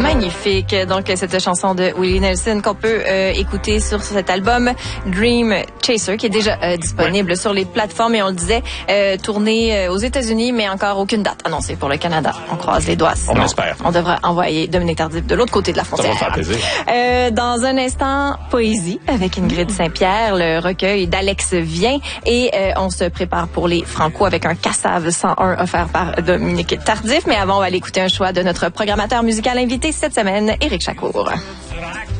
Magnifique. Donc, cette chanson de Willie Nelson qu'on peut écouter sur cet album Dream Chaser, qui est déjà disponible sur les plateformes. Et on le disait, tourné aux États-Unis, mais encore aucune date annoncée pour le Canada. On croise les doigts. On espère. On devra envoyer Dominique Tardif de l'autre côté de la frontière. Ça va faire plaisir. Dans un instant, poésie avec Ingrid Saint-Pierre. Le recueil d'Alex vient et on se prépare pour les Franco avec un Cassave 101 offert par Dominique Tardif. Mais avant, on va aller écouter un choix de notre programmateur musical invité cette semaine, Éric Chacour.